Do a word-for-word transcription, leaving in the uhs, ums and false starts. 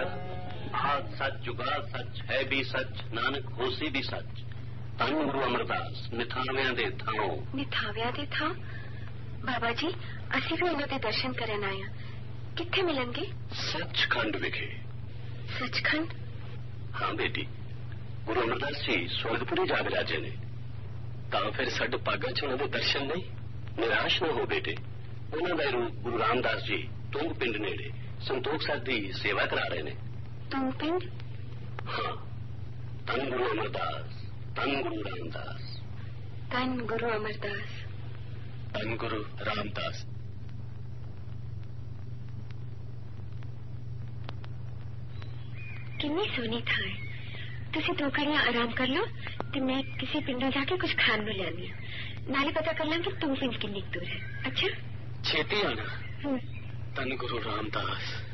हाथ सच जुगा सच है भी सच नानक होसी भी सच धन गुरु अमरदास निथाव्या दे थाओ निथाव्या दे थाओ बाबा जी असी भी उन्होंने दर्शन करन आए कित्थे मिलेंगे सचखंड विखे सचखंड हाँ बेटी गुरु अमरदास जी स्वर्गपुरी जा विराजे ने तां फिर साडे भागां च उन्हां दे दर्शन नहीं निराश न हो बेटे उन्हां दा रूप गुरु रामदास जी तुंग पिंड नेड़े संतोख साहब दी सेवा करा रहे ने तुंग पिंड हाँ धन गुरु अमरदास धन गुरु रामदास धन गुरु अमरदास धन गुरु रामदास कितनी सोहनी थां है तुसी दो घड़ियां आराम कर लो ते मैं किसी पिंडों जाके कुछ खान नूं लियानी नाले पता कर लांगे तुम पिंड कितनी दूर है अच्छा छेती आना धन गुरु रामदास